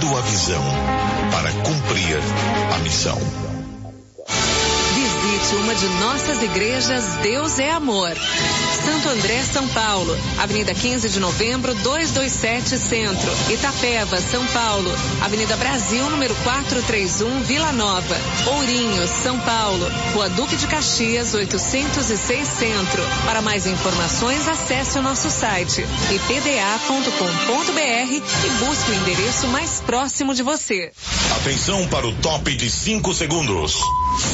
a visão para cumprir a missão. Visite uma de nossas igrejas Deus é Amor. Santo André, São Paulo, Avenida 15 de Novembro, 227 Centro. Itapeva, São Paulo, Avenida Brasil, número 431, Vila Nova. Ourinhos, São Paulo, Rua Duque de Caxias, 806 Centro. Para mais informações, acesse o nosso site ipda.com.br e busque o endereço mais próximo de você. Atenção para o top de 5 segundos. 5,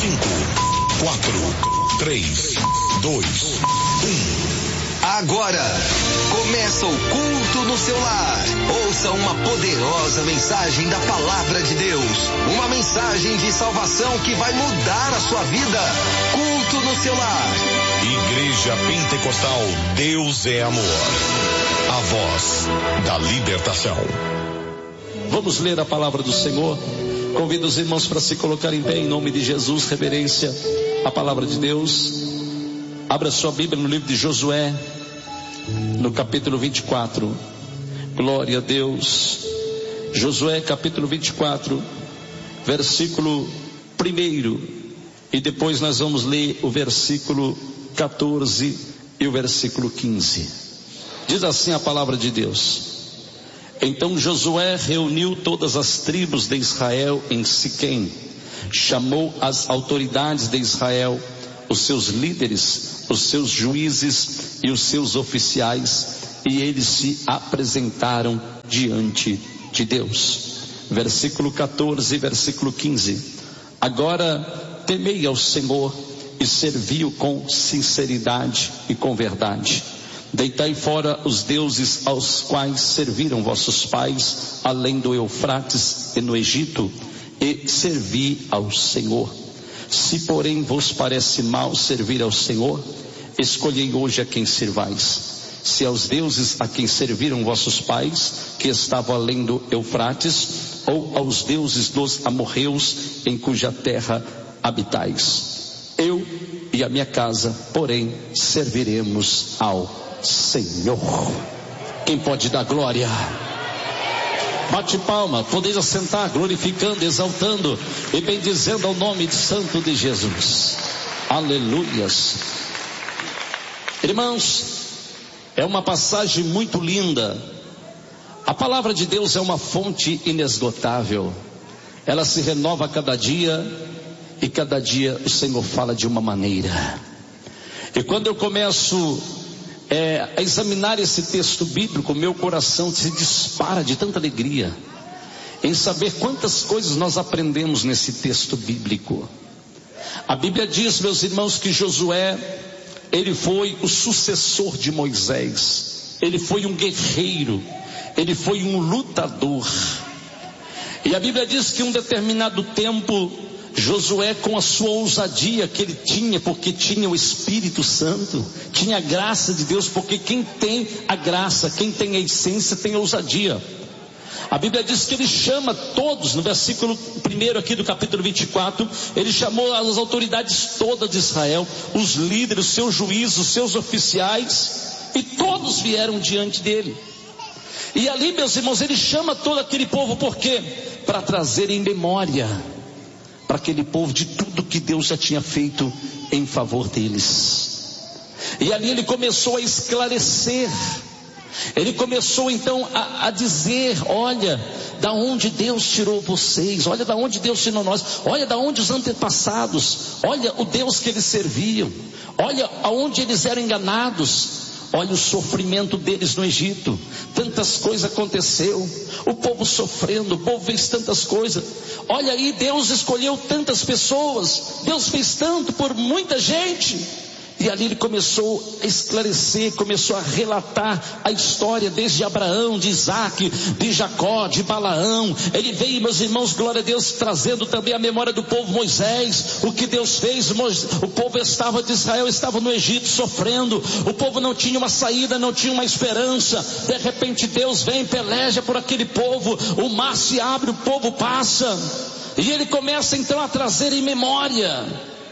4, 3, 2, 1. Agora, começa o culto no seu lar. Ouça uma poderosa mensagem da Palavra de Deus. Uma mensagem de salvação que vai mudar a sua vida. Culto no seu lar. Igreja Pentecostal Deus é Amor. A voz da libertação. Vamos ler a palavra do Senhor. Convido os irmãos para se colocarem em pé em nome de Jesus. Reverência à palavra de Deus. Abra sua Bíblia no livro de Josué, no capítulo 24. Glória a Deus. Josué capítulo 24, versículo 1. E depois nós vamos ler o versículo 14 e o versículo 15. Diz assim a palavra de Deus. Então Josué reuniu todas as tribos de Israel em Siquém, chamou as autoridades de Israel, os seus líderes, os seus juízes e os seus oficiais, e eles se apresentaram diante de Deus. Versículo 14 e versículo 15. Agora temei ao Senhor e servi-o com sinceridade e com verdade. Deitai fora os deuses aos quais serviram vossos pais, além do Eufrates e no Egito, e servi ao Senhor. Se porém vos parece mal servir ao Senhor, escolhei hoje a quem servais. Se aos deuses a quem serviram vossos pais, que estavam além do Eufrates, ou aos deuses dos amorreus, em cuja terra habitais. Eu e a minha casa, porém, serviremos ao Senhor. Quem pode dar glória? Bate palma, podeis assentar, glorificando, exaltando e bendizendo ao nome santo de Jesus. Aleluias. Irmãos, é uma passagem muito linda. A palavra de Deus é uma fonte inesgotável. Ela se renova a cada dia, e cada dia o Senhor fala de uma maneira. E quando eu começo a examinar esse texto bíblico, meu coração se dispara de tanta alegria em saber quantas coisas nós aprendemos nesse texto bíblico. A Bíblia diz, meus irmãos, que Josué, ele foi o sucessor de Moisés, ele foi um guerreiro, ele foi um lutador. E a Bíblia diz que em um determinado tempo, Josué, com a sua ousadia que ele tinha, porque tinha o Espírito Santo, tinha a graça de Deus, porque quem tem a graça, quem tem a essência, tem a ousadia. A Bíblia diz que ele chama todos, no versículo 1 aqui do capítulo 24, ele chamou as autoridades todas de Israel, os líderes, os seus juízes, os seus oficiais, e todos vieram diante dele. E ali, meus irmãos, ele chama todo aquele povo, por quê? Para trazer em memória para aquele povo de tudo que Deus já tinha feito em favor deles. E ali ele começou a esclarecer, ele começou então a dizer, olha, da onde Deus tirou vocês, olha da onde Deus tirou nós, olha da onde os antepassados, olha o Deus que eles serviam, olha aonde eles eram enganados. Olha o sofrimento deles no Egito, tantas coisas aconteceu, o povo sofrendo, o povo fez tantas coisas. Olha aí, Deus escolheu tantas pessoas, Deus fez tanto por muita gente. E ali ele começou a esclarecer, começou a relatar a história desde Abraão, de Isaac, de Jacó, de Balaão. Ele veio, meus irmãos, glória a Deus, trazendo também a memória do povo Moisés, o que Deus fez. O povo de Israel estava no Egito sofrendo, o povo não tinha uma saída, não tinha uma esperança. De repente Deus vem, peleja por aquele povo, o mar se abre, o povo passa, e ele começa então a trazer em memória.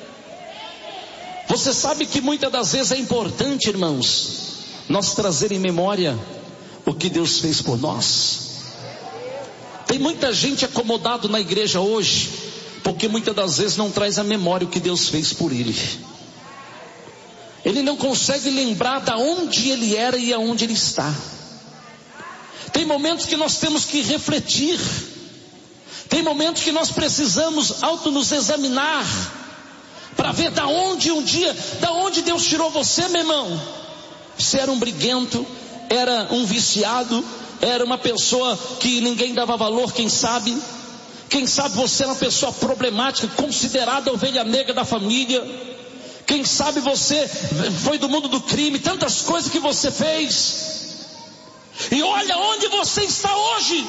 Você sabe que muitas das vezes é importante, irmãos, nós trazer em memória o que Deus fez por nós. Tem Tem muita gente acomodado na igreja hoje, porque muitas das vezes não traz à memória o que Deus fez por ele. Ele não consegue lembrar de onde ele era e aonde ele está. Tem momentos que nós temos que refletir. Tem momentos que nós precisamos nos examinar para ver da onde Deus tirou você, meu irmão. Você era um briguento, era um viciado, era uma pessoa que ninguém dava valor, quem sabe você era uma pessoa problemática, considerada a ovelha negra da família. Quem sabe você foi do mundo do crime, tantas coisas que você fez. E olha onde você está hoje.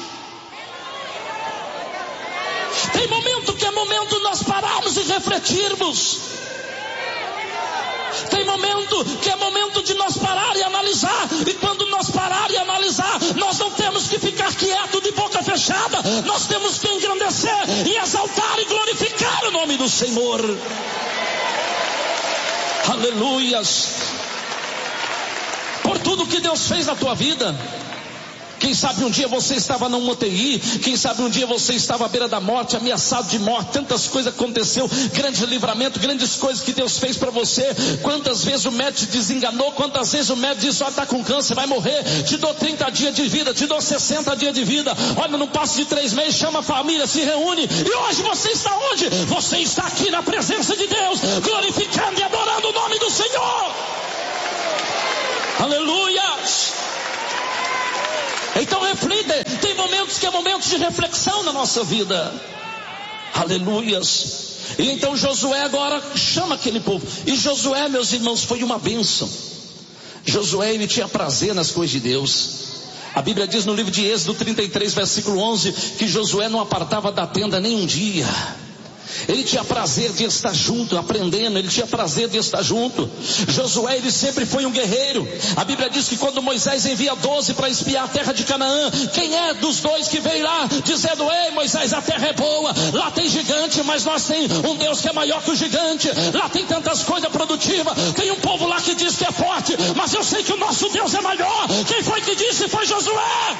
Tem momento que é momento de nós pararmos e refletirmos. Tem momento que é momento de nós parar e analisar. E quando nós parar e analisar, nós não temos que ficar quieto de boca fechada. Nós temos que engrandecer e exaltar e glorificar o nome do Senhor. Aleluias. Por tudo que Deus fez na tua vida. Quem sabe um dia você estava num UTI, quem sabe um dia você estava à beira da morte, ameaçado de morte, tantas coisas aconteceu, grande livramento, grandes coisas que Deus fez para você. Quantas vezes o médico te desenganou, quantas vezes o médico disse, está com câncer, vai morrer, te dou 30 dias de vida, te dou 60 dias de vida, olha, no passo de 3 meses, chama a família, se reúne, e hoje você está onde? Você está aqui na presença de Deus, glorificando e adorando o nome do Senhor. Aleluias. Então reflita, tem momentos que é momentos de reflexão na nossa vida. Aleluias. E então Josué agora chama aquele povo. E Josué, meus irmãos, foi uma bênção. Josué, ele tinha prazer nas coisas de Deus. A Bíblia diz no livro de Êxodo 33, versículo 11, que Josué não apartava da tenda nem um dia. Ele tinha prazer de estar junto, aprendendo, ele tinha prazer de estar junto. Josué, ele sempre foi um guerreiro. A Bíblia diz que quando Moisés envia 12 para espiar a terra de Canaã, quem é dos dois que veio lá dizendo, ei Moisés, a terra é boa, lá tem gigante, mas nós tem um Deus que é maior que o gigante, lá tem tantas coisas produtivas, tem um povo lá que diz que é forte, mas eu sei que o nosso Deus é maior. Quem foi que disse? Foi Josué.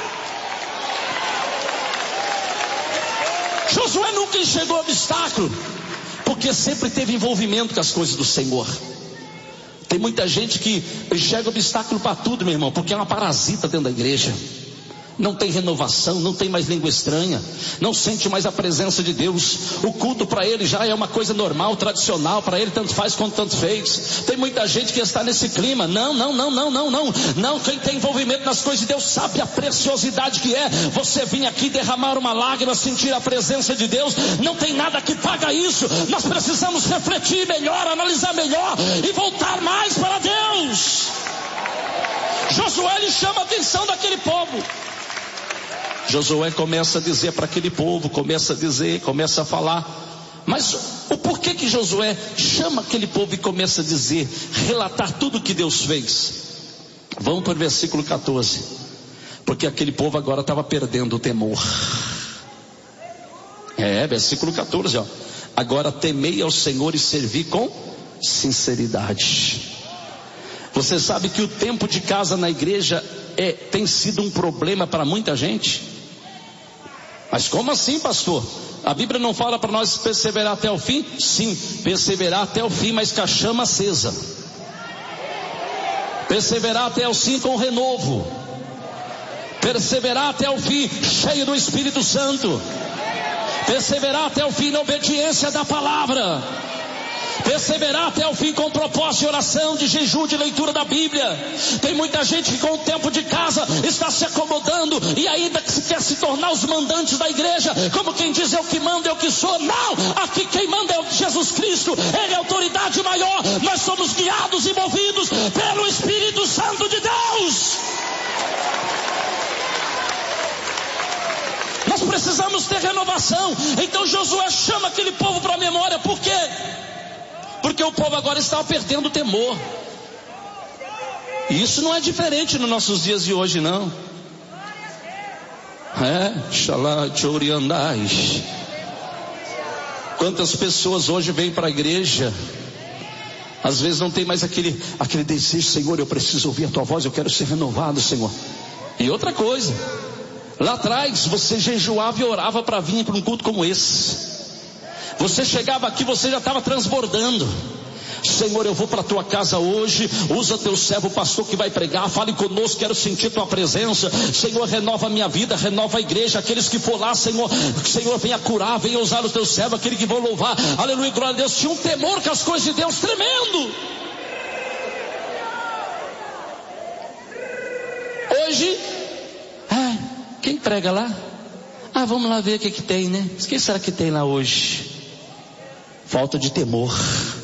Josué nunca enxergou obstáculo, porque sempre teve envolvimento com as coisas do Senhor. Tem muita gente que enxerga obstáculo para tudo, meu irmão, porque é uma parasita dentro da igreja. Não tem renovação, não tem mais língua estranha, não sente mais a presença de Deus. O culto para ele já é uma coisa normal, tradicional, para ele tanto faz quanto tanto fez. Tem muita gente que está nesse clima. Não, quem tem envolvimento nas coisas de Deus sabe a preciosidade que é você vir aqui derramar uma lágrima, sentir a presença de Deus. Não tem nada que paga isso. Nós precisamos refletir melhor, analisar melhor e voltar mais para Deus. Josué, ele chama a atenção daquele povo. Josué começa a dizer para aquele povo, começa a falar. Mas o porquê que Josué chama aquele povo e começa a dizer, relatar tudo o que Deus fez? Vamos para o versículo 14. Porque aquele povo agora estava perdendo o temor. Versículo 14, ó. Agora temei ao Senhor e servi com sinceridade. Você sabe que o tempo de casa na igreja tem sido um problema para muita gente? Mas como assim, pastor? A Bíblia não fala para nós perseverar até o fim? Sim, perseverar até o fim, mas com a chama acesa. Perseverar até o fim com renovo. Perseverar até o fim cheio do Espírito Santo. Perseverar até o fim na obediência da palavra. Perseverar até o fim com propósito de oração, de jejum, de leitura da Bíblia. Tem muita gente que com o tempo de casa está se acomodando e ainda quer se tornar os mandantes da igreja, como quem diz, eu que mando, eu que sou. Não, aqui quem manda é Jesus Cristo, Ele é a autoridade maior. Nós somos guiados e movidos pelo Espírito Santo de Deus. Nós precisamos ter renovação. Então Josué chama aquele povo para a memória. Por quê? Porque o povo agora estava perdendo o temor. E isso não é diferente nos nossos dias de hoje, não. Quantas pessoas hoje vêm para a igreja, às vezes não tem mais aquele desejo, Senhor, eu preciso ouvir a tua voz, eu quero ser renovado, Senhor. E outra coisa, Lá atrás você jejuava e orava para vir para um culto como esse. Você chegava aqui, você já estava transbordando. Senhor, eu vou para a tua casa hoje, usa teu servo pastor que vai pregar, fale conosco, quero sentir tua presença. Senhor, renova a minha vida, renova a igreja, aqueles que for lá, Senhor, venha curar, venha usar o teu servo, aqueles que vão louvar, aleluia, glória a Deus. Tinha um temor com as coisas de Deus tremendo. Hoje, quem prega lá? Vamos lá ver o que tem, né? O que será que tem lá hoje? Falta de temor.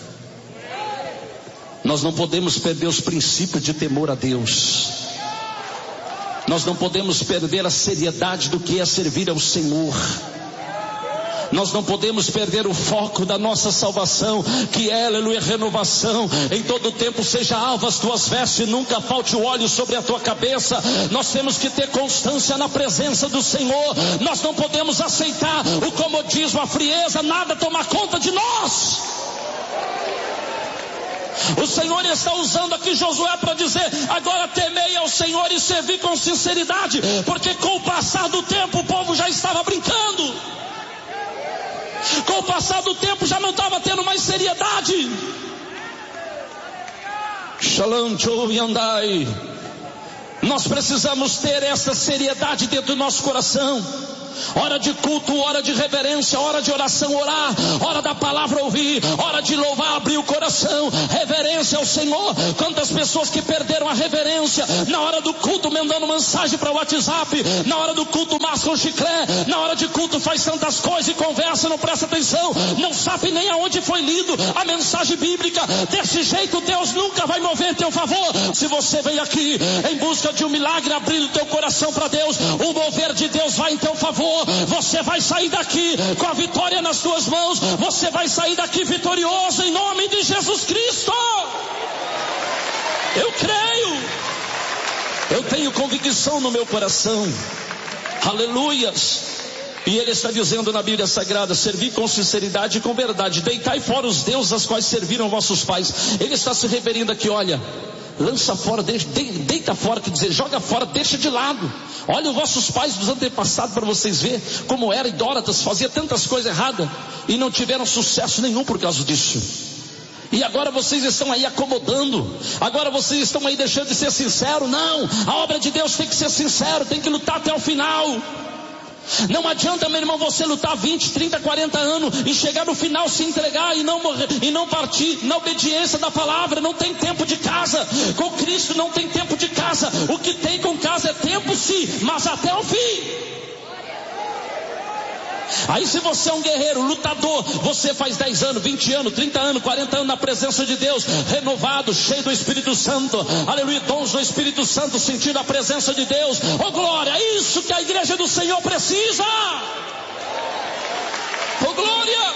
Nós não podemos perder os princípios de temor a Deus. Nós não podemos perder a seriedade do que é servir ao Senhor. Nós não podemos perder o foco da nossa salvação, que é, aleluia, renovação. Em todo tempo seja alva as tuas vestes, nunca falte o óleo sobre a tua cabeça. Nós temos que ter constância na presença do Senhor. Nós não podemos aceitar o comodismo, a frieza, nada tomar conta de nós. O Senhor está usando aqui Josué para dizer: agora temei ao Senhor e servi com sinceridade, porque com o passar do tempo o povo já estava brincando. Com o passar do tempo já não estava tendo mais seriedade. Shalom Andai. Nós precisamos ter essa seriedade dentro do nosso coração. Hora de culto, hora de reverência, hora de oração, orar, hora da palavra ouvir, hora de louvar, abrir o coração, reverência ao Senhor. Quantas pessoas que perderam a reverência, na hora do culto mandando mensagem para o WhatsApp, na hora do culto masca um chiclete, na hora de culto faz tantas coisas e conversa, não presta atenção, não sabe nem aonde foi lido a mensagem bíblica. Desse jeito Deus nunca vai mover em teu favor. Se você vem aqui em busca de um milagre, abrindo teu coração para Deus, o mover de Deus vai em teu favor. Você vai sair daqui com a vitória nas tuas mãos. Você vai sair daqui vitorioso em nome de Jesus Cristo. Eu creio. Eu tenho convicção no meu coração. Aleluias. E ele está dizendo na Bíblia Sagrada: servi com sinceridade e com verdade, deitai fora os deuses aos quais serviram vossos pais. Ele está se referindo aqui, olha, lança fora, deita fora, quer dizer, joga fora, deixa de lado. Olha os vossos pais dos antepassados para vocês verem como eram idólatras, fazia tantas coisas erradas e não tiveram sucesso nenhum por causa disso. E agora vocês estão aí acomodando, agora vocês estão aí deixando de ser sinceros. Não, a obra de Deus tem que ser sincero, tem que lutar até o final. Não adianta, meu irmão, você lutar 20, 30, 40 anos e chegar no final, se entregar e não morrer, e não partir na obediência da palavra. Não tem tempo de casa. Com Cristo não tem tempo de casa. O que tem com casa é tempo sim, mas até o fim. Aí se você é um guerreiro, lutador, você faz 10 anos, 20 anos, 30 anos, 40 anos na presença de Deus, renovado, cheio do Espírito Santo, aleluia, dons do Espírito Santo, sentindo a presença de Deus. Oh glória, é isso que a igreja do Senhor precisa. Oh glória.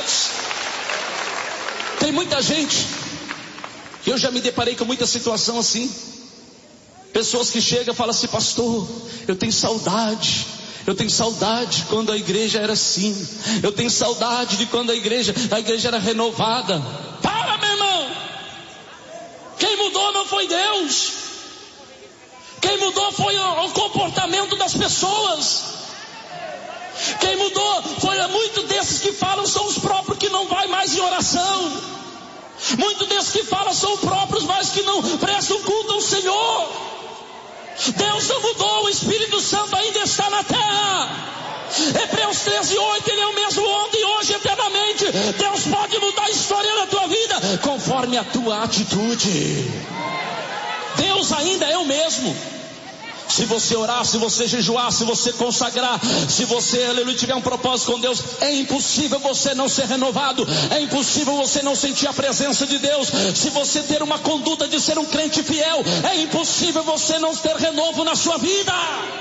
Tem muita gente, eu já me deparei com muita situação assim. Pessoas que chegam e falam assim: pastor, eu tenho saudade quando a igreja era assim. Eu tenho saudade de quando a igreja era renovada. Para, meu irmão. Quem mudou não foi Deus. Quem mudou foi o comportamento das pessoas. Quem mudou foi muito desses que falam são os próprios que não vai mais em oração. Muitos desses que falam são os próprios, mas que não prestam culto ao Senhor. Deus não mudou, o Espírito Santo ainda está na terra. Hebreus 13:8, Ele é o mesmo ontem, hoje, eternamente. Deus pode mudar a história da tua vida conforme a tua atitude. Deus ainda é o mesmo. Se você orar, se você jejuar, se você consagrar, se você, aleluia, tiver um propósito com Deus, é impossível você não ser renovado, é impossível você não sentir a presença de Deus. Se você ter uma conduta de ser um crente fiel, é impossível você não ter renovo na sua vida.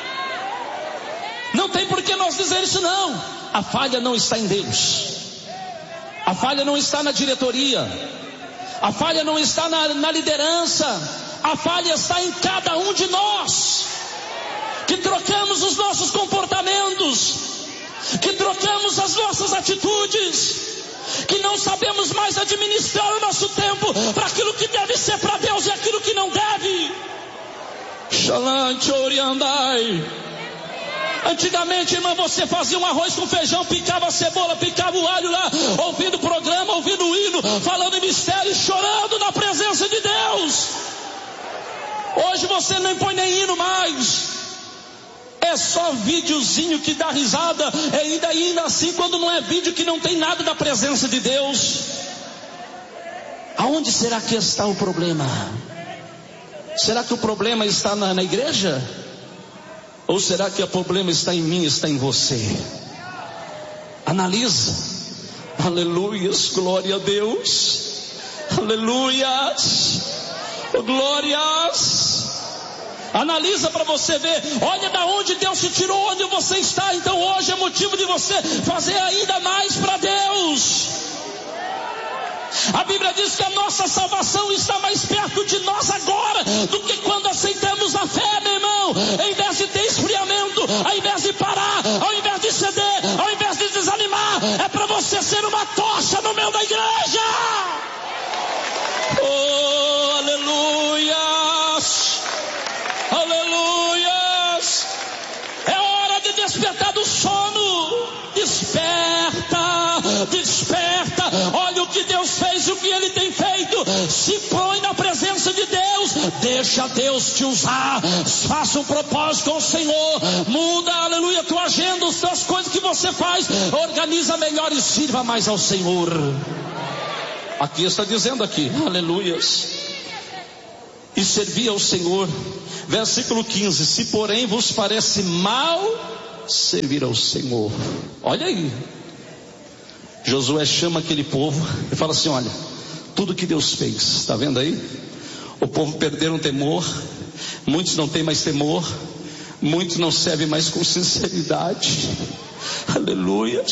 Não tem por que nós dizer isso não. A falha não está em Deus, a falha não está na diretoria, a falha não está na liderança, a falha está em cada um de nós, que trocamos os nossos comportamentos, que trocamos as nossas atitudes, que não sabemos mais administrar o nosso tempo para aquilo que deve ser para Deus e aquilo que não deve. Shalom Choriandai. Antigamente, irmã, você fazia um arroz com feijão, picava a cebola, picava o alho lá, ouvindo o programa, ouvindo o hino, falando em mistério, chorando na presença de Deus. Hoje você nem põe nem hino mais. É só videozinho que dá risada, ainda assim, quando não é vídeo que não tem nada da presença de Deus. Aonde será que está o problema? Será que o problema está na igreja? Ou será que o problema está em mim, está em você? Analisa. Aleluias, glória a Deus. Aleluias, glórias. Analisa para você ver. Olha da onde Deus te tirou, onde você está. Então hoje é motivo de você fazer ainda mais para Deus. A Bíblia diz que a nossa salvação está mais perto de nós agora do que quando aceitamos a fé, meu irmão. Ao invés de ter esfriamento, ao invés de parar, ao invés de ceder, ao invés de desanimar, é para você ser uma tocha no meio da igreja. Oh, aleluias, aleluias. É hora de despertar do sono. Desperta, desperta. Olha o que Deus fez, o que Ele tem feito. Se põe na presença de Deus. Deixa Deus te usar. Faça um propósito com o Senhor. Muda, aleluia, a tua agenda, as coisas que você faz. Organiza melhor e sirva mais ao Senhor. Aqui está dizendo aqui, aleluias. E servir ao Senhor. Versículo 15. Se porém vos parece mal servir ao Senhor. Olha aí. Josué chama aquele povo e fala assim: olha, tudo que Deus fez, está vendo aí? O povo perderam o temor. Muitos não têm mais temor. Muitos não servem mais com sinceridade. Aleluia.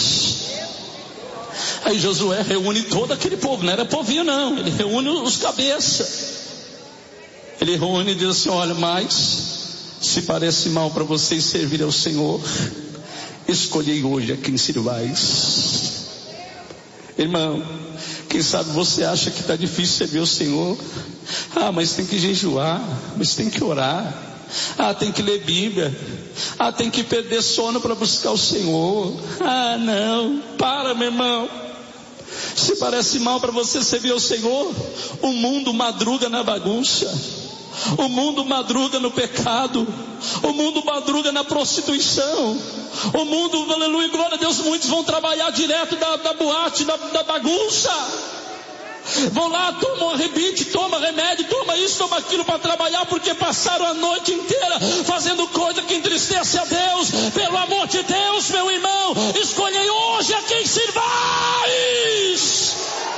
Aí Josué reúne todo aquele povo. Não era povinho não, ele reúne os cabeças. Ele reúne e diz assim: olha, mas se parece mal para vocês servir ao Senhor, escolhei hoje a quem sirvais. Irmão, quem sabe você acha que está difícil servir ao Senhor. Ah, mas tem que jejuar, mas tem que orar. Ah, tem que ler Bíblia. Ah, tem que perder sono para buscar o Senhor. Ah, não, para, meu irmão. Se parece mal para você servir ao Senhor, o mundo madruga na bagunça. O mundo madruga no pecado. O mundo madruga na prostituição. O mundo, aleluia, glória a Deus, muitos vão trabalhar direto da boate, da bagunça. Vão lá, tomam rebite, toma remédio, toma isso, toma aquilo para trabalhar, porque passaram a noite inteira fazendo coisa que entristece a Deus. Pelo amor de Deus, meu irmão, escolhei hoje a quem sirvais.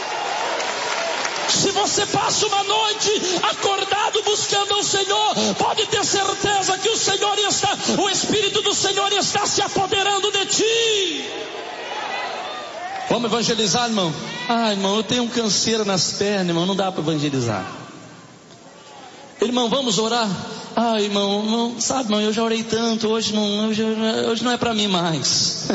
Se você passa uma noite acordado buscando ao Senhor, pode ter certeza que o Espírito do Senhor está se apoderando de ti. Vamos evangelizar, irmão? Ah, irmão, eu tenho um canseiro nas pernas, irmão, não dá para evangelizar. Irmão, vamos orar? Ah, irmão, não, sabe, irmão, eu já orei tanto, hoje não é para mim mais.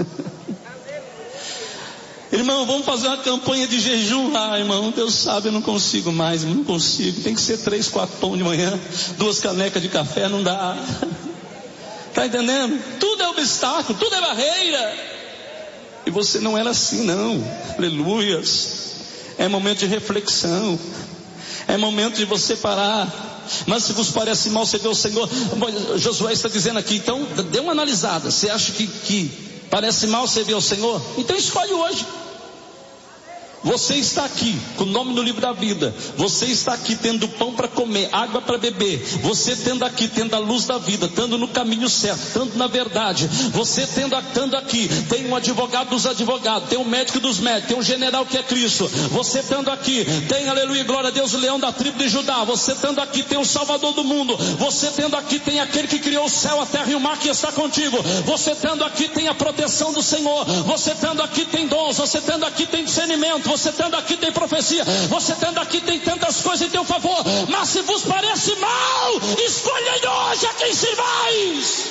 Irmão, vamos fazer uma campanha de jejum. Ah, irmão, Deus sabe, eu não consigo mais, não consigo. Tem que ser 3, 4 pão de manhã, 2 canecas de café, não dá. Tá entendendo? Tudo é obstáculo, tudo é barreira. E você não era assim, não. Aleluias. É momento de reflexão. É momento de você parar. Mas se vos parece mal servir ao Senhor, Josué está dizendo aqui, então dê uma analisada. Você acha que parece mal servir ao Senhor? Então escolhe hoje. Você está aqui com o nome no livro da vida. Você está aqui tendo pão para comer, água para beber. Você tendo aqui, tendo a luz da vida, estando no caminho certo, estando na verdade. Você estando aqui, tem um advogado dos advogados, tem um médico dos médicos, tem um general que é Cristo. Você estando aqui, tem, aleluia, glória a Deus, o leão da tribo de Judá. Você estando aqui, tem o Salvador do mundo. Você estando aqui, tem aquele que criou o céu, a terra e o mar que está contigo. Você estando aqui, tem a proteção do Senhor. Você estando aqui, tem dons. Você estando aqui, tem discernimento. Você estando aqui, tem profecia. Você estando aqui, tem tantas coisas em teu favor. Mas se vos parece mal, escolhei hoje a quem sirvais.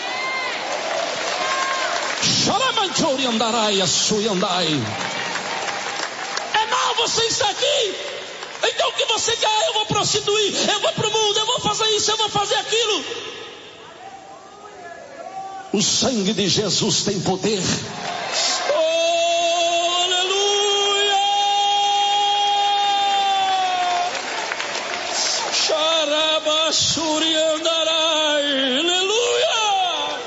É mal você estar aqui. Então o que você quer? Eu vou prostituir, eu vou para o mundo, eu vou fazer isso, eu vou fazer aquilo. O sangue de Jesus tem poder. Oh, aleluia! Xarabasuriandarai, aleluia!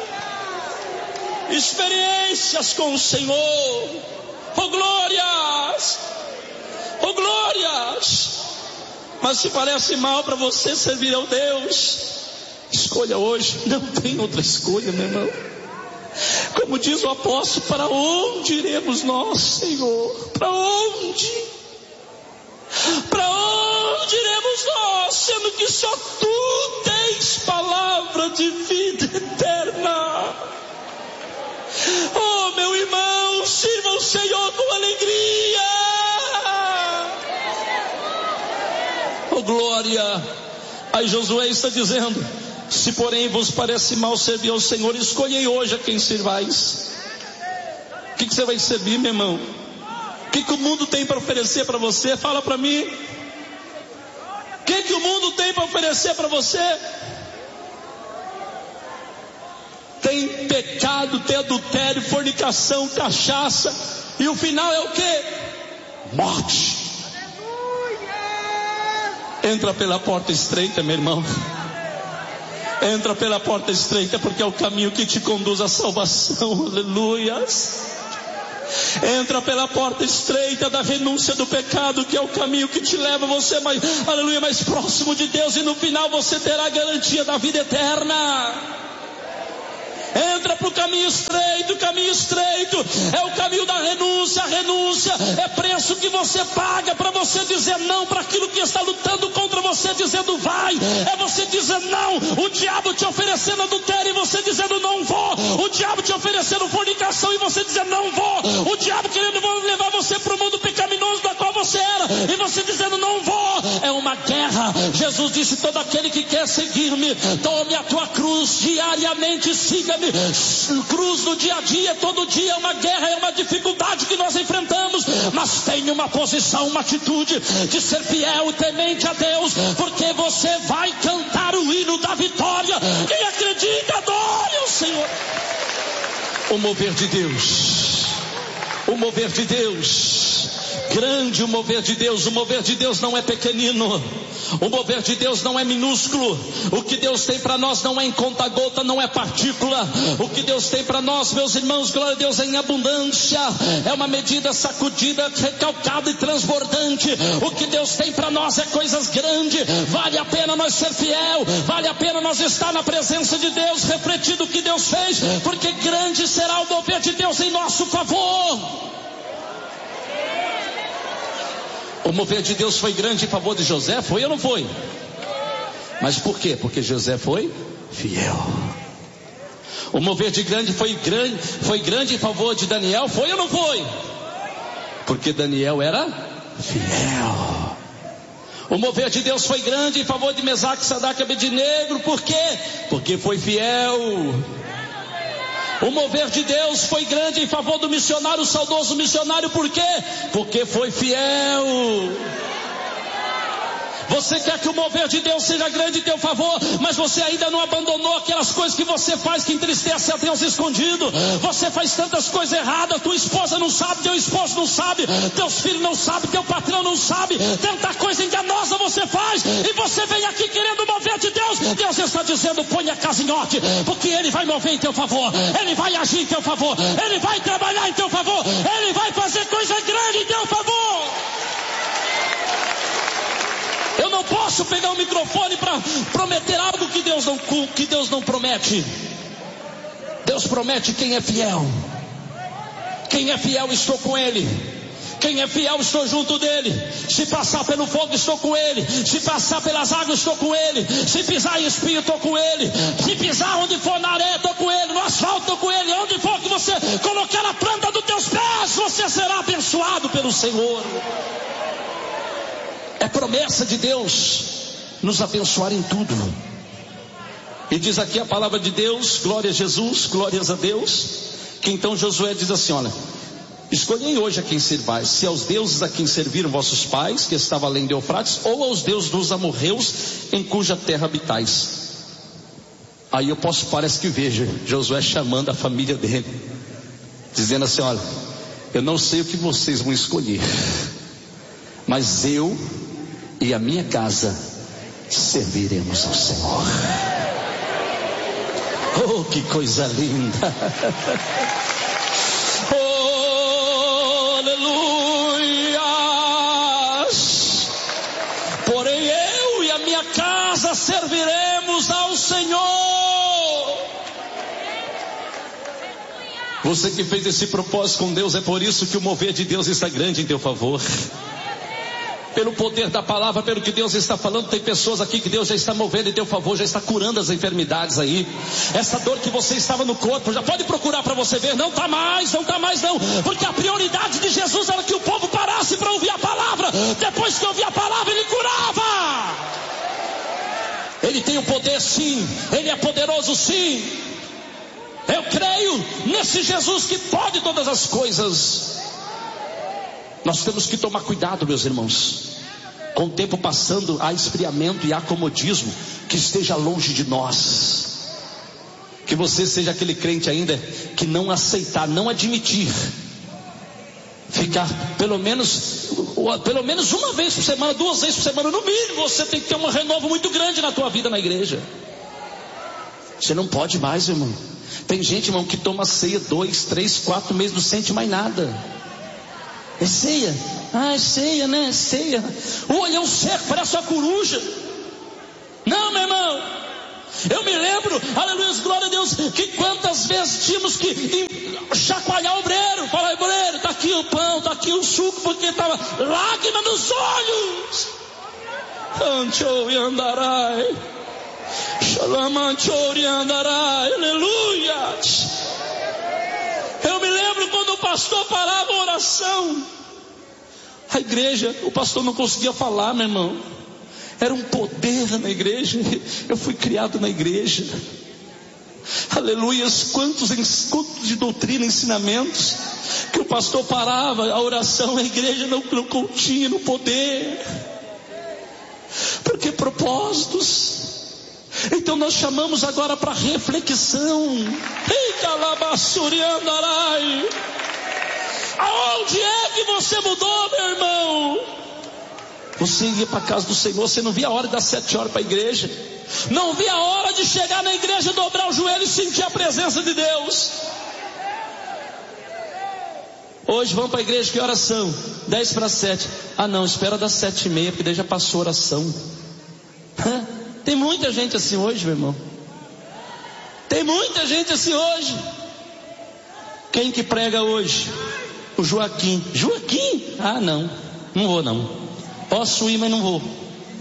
Experiências com o Senhor. Oh, glórias! Oh, glórias! Mas se parece mal para você servir ao Deus, escolha hoje. Não tem outra escolha, meu irmão. Como diz o apóstolo, para onde iremos nós, Senhor? Para onde? Para onde iremos nós, sendo que só Tu tens palavra de vida eterna? Oh, meu irmão, sirva o Senhor com alegria. Oh, glória! Aí Josué está dizendo: se porém vos parece mal servir ao Senhor, escolhei hoje a quem servais. O que você vai servir, meu irmão? O que o mundo tem para oferecer para você? Fala para mim. O que o mundo tem para oferecer para você? Tem pecado, tem adultério, fornicação, cachaça, e o final é o quê? Morte. Entra pela porta estreita, meu irmão. Entra pela porta estreita, porque é o caminho que te conduz à salvação. Aleluias. Entra pela porta estreita da renúncia do pecado, que é o caminho que te leva você mais, aleluia, mais próximo de Deus, e no final você terá a garantia da vida eterna. Entra para o caminho estreito. O caminho estreito é o caminho da renúncia. A renúncia é preço que você paga para você dizer não para aquilo que está lutando contra você, dizendo vai. É você dizer não. O diabo te oferecendo adultério e você dizendo não vou. O diabo te oferecendo fornicação e você dizendo não vou. O diabo querendo levar você para o mundo pecaminoso da qual você era e você dizendo não vou. É uma guerra. Jesus disse: todo aquele que quer seguir-me, tome a tua cruz diariamente, siga-me. Cruz no dia a dia, todo dia é uma guerra, é uma dificuldade que nós enfrentamos, mas tenha uma posição, uma atitude de ser fiel e temente a Deus, porque você vai cantar o hino da vitória. Quem acredita, adore o Senhor. O mover de Deus, o mover de Deus, grande o mover de Deus. O mover de Deus não é pequenino, o mover de Deus não é minúsculo. O que Deus tem para nós não é em conta-gota, não é partícula. O que Deus tem para nós, meus irmãos, glória a Deus, é em abundância. É uma medida sacudida, recalcada e transbordante. O que Deus tem para nós é coisas grandes. Vale a pena nós ser fiel, vale a pena nós estar na presença de Deus, refletindo o que Deus fez, porque grande será o mover de Deus em nosso favor. O mover de Deus foi grande em favor de José, foi ou não foi? Mas por quê? Porque José foi fiel. O mover de grande foi grande em favor de Daniel, foi ou não foi? Porque Daniel era fiel. O mover de Deus foi grande em favor de Mesaque, Sadraque e Abednego, por quê? Porque foi fiel. O mover de Deus foi grande em favor do missionário, o saudoso missionário, por quê? Porque foi fiel. Você quer que o mover de Deus seja grande em teu favor, mas você ainda não abandonou aquelas coisas que você faz que entristece a Deus escondido. Você faz tantas coisas erradas, tua esposa não sabe, teu esposo não sabe, teus filhos não sabem, teu patrão não sabe, tanta coisa enganosa você faz, e você vem aqui querendo o mover de Deus. Deus está dizendo: põe a casa em ordem, porque Ele vai mover em teu favor, Ele vai agir em teu favor, Ele vai trabalhar em teu favor, Ele vai fazer coisa grande em teu favor. Eu não posso pegar o microfone para prometer algo que Deus não promete. Deus promete quem é fiel. Quem é fiel, estou com Ele. Quem é fiel, estou junto dele. Se passar pelo fogo, estou com ele. Se passar pelas águas, estou com ele. Se pisar em espinho, estou com ele. Se pisar onde for na areia, estou com ele. No asfalto, estou com ele. Onde for que você colocar a planta dos teus pés, você será abençoado pelo Senhor. É promessa de Deus nos abençoar em tudo. E diz aqui a palavra de Deus, glória a Jesus, glórias a Deus, que então Josué diz assim: olha, escolhei hoje a quem servais, se aos deuses a quem serviram vossos pais, que estavam além de Eufrates, ou aos deuses dos amorreus, em cuja terra habitais. Aí parece que vejo Josué chamando a família dele, dizendo assim: olha, eu não sei o que vocês vão escolher, mas eu e a minha casa serviremos ao Senhor. Oh, que coisa linda! Oh, aleluia! Porém eu e a minha casa serviremos ao Senhor. Você que fez esse propósito com Deus, é por isso que o mover de Deus está grande em teu favor. Pelo poder da palavra, pelo que Deus está falando, tem pessoas aqui que Deus já está movendo em teu favor, já está curando as enfermidades aí. Essa dor que você estava no corpo, já pode procurar para você ver, não está mais não, porque a prioridade de Jesus era que o povo parasse para ouvir a palavra. Depois que ouvia a palavra, ele curava. Ele tem o poder sim, ele é poderoso sim. Eu creio nesse Jesus que pode todas as coisas. Nós temos que tomar cuidado, meus irmãos. Com o tempo passando, há esfriamento e há comodismo. Que esteja longe de nós. Que você seja aquele crente ainda que não aceitar, não admitir ficar pelo menos uma vez por semana, 2 vezes por semana, no mínimo. Você tem que ter um renovo muito grande na tua vida na igreja. Você não pode mais, irmão. Tem gente, irmão, que toma ceia 2, 3, 4 meses, não sente mais nada. É ceia? Ah, é ceia, né? É ceia. O olhão seco, parece uma coruja. Não, meu irmão. Eu me lembro, aleluia, glória a Deus, que quantas vezes tínhamos que chacoalhar o obreiro. Falar: obreiro, tá aqui o pão, tá aqui o suco, porque estava lágrima nos olhos. Anchou e andarai. Shalamanchou e andarai. Aleluia. Eu me lembro quando o pastor parava a oração. A igreja, o pastor não conseguia falar, meu irmão. Era um poder na igreja. Eu fui criado na igreja. Aleluias, quantos de doutrina, ensinamentos, que o pastor parava a oração, a igreja não continha no poder. Porque propósitos. Então nós chamamos agora para reflexão. Aonde é que você mudou, meu irmão? Você ia para a casa do Senhor, você não via a hora das 7 horas para a igreja, não via a hora de chegar na igreja, dobrar o joelho e sentir a presença de Deus. Hoje vamos para a igreja, que horas são? 10 para 7. Ah não, espera das 7h30, porque daí já passou a oração. Tem muita gente assim hoje, meu irmão. Tem muita gente assim hoje. Quem que prega hoje? O Joaquim. Joaquim? Ah não vou não. Posso ir, mas não vou.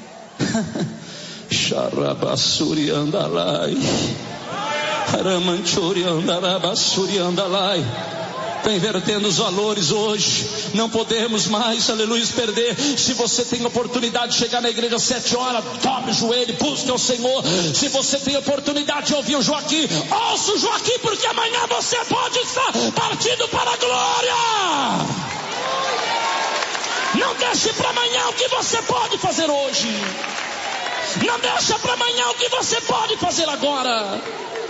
Xarabassuri andalai. Aramanchuri andarabassuri andalai. Está invertendo os valores hoje. Não podemos mais, aleluia, perder. Se você tem oportunidade de chegar na igreja às 7 horas, dobre o joelho, busque o Senhor. Se você tem oportunidade de ouvir o Joaquim, ouça o Joaquim, porque amanhã você pode estar partindo para a glória. Não deixe para amanhã o que você pode fazer hoje. Não deixe para amanhã o que você pode fazer agora.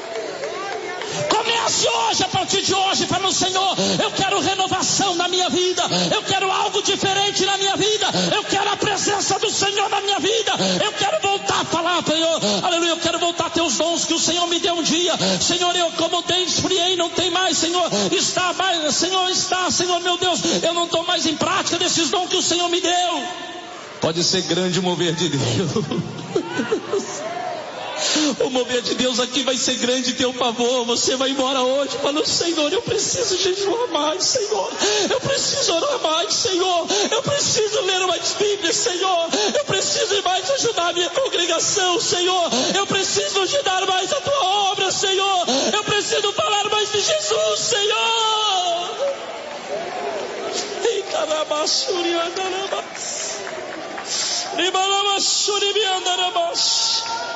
Comece hoje, a partir de hoje, falando: Senhor, eu quero renovação na minha vida, eu quero algo diferente na minha vida, eu quero a presença do Senhor na minha vida, eu quero voltar a falar, Senhor, aleluia, eu quero voltar a ter os dons que o Senhor me deu um dia. Senhor, eu como esfriei, não tem mais, Senhor, está mais, Senhor, está, Senhor, meu Deus, eu não estou mais em prática desses dons que o Senhor me deu. Pode ser grande o mover de Deus. O mover de Deus aqui vai ser grande em teu favor. Você vai embora hoje falando: Senhor, eu preciso jejuar mais, Senhor, eu preciso orar mais, Senhor, eu preciso ler mais Bíblia, Senhor, eu preciso mais ajudar a minha congregação, Senhor, eu preciso ajudar mais a tua obra, Senhor, eu preciso falar mais de Jesus, Senhor. E carabassuri andarabas, ribalabassuri andarabas.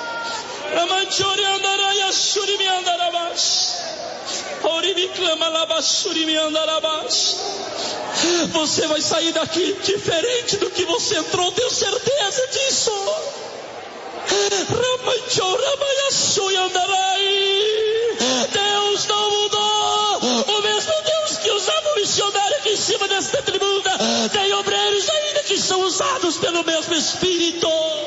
Você vai sair daqui diferente do que você entrou, tenho certeza disso. Deus não mudou. O mesmo Deus que usava o missionário aqui em cima desta tribuna, tem obreiros ainda que são usados pelo mesmo Espírito.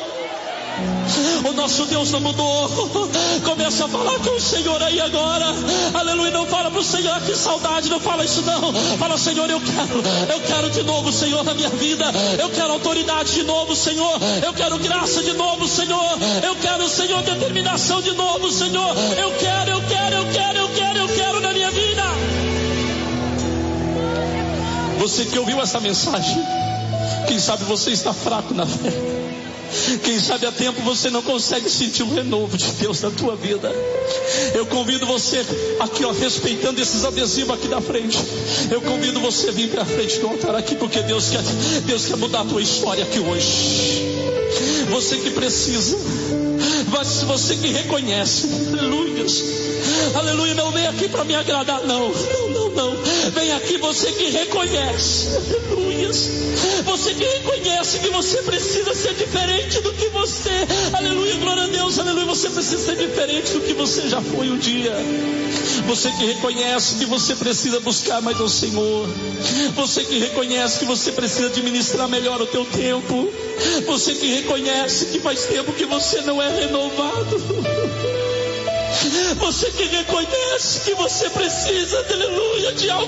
O nosso Deus não mudou. Começa a falar com o Senhor aí agora. Aleluia. Não fala pro Senhor que saudade, não fala isso não. Fala: Senhor, eu quero de novo, Senhor, na minha vida. Eu quero autoridade de novo, Senhor. Eu quero graça de novo, Senhor. Eu quero, Senhor, determinação de novo, Senhor. Eu quero na minha vida. Você que ouviu essa mensagem, quem sabe você está fraco na fé. Quem sabe há tempo você não consegue sentir o renovo de Deus na tua vida. Eu convido você aqui, respeitando esses adesivos aqui da frente. Eu convido você a vir para frente do altar aqui, porque Deus quer mudar a tua história aqui hoje. Você que precisa, você que reconhece, aleluia, não vem aqui para me agradar, não, vem aqui você que reconhece, aleluia, você que reconhece que você precisa ser diferente do que você, aleluia, glória a Deus, aleluia, você precisa ser diferente do que você já foi um dia. Você que reconhece que você precisa buscar mais ao Senhor. Você que reconhece que você precisa administrar melhor o teu tempo. Você que reconhece que faz tempo que você não é renovado. Você que reconhece que você precisa, aleluia, de algo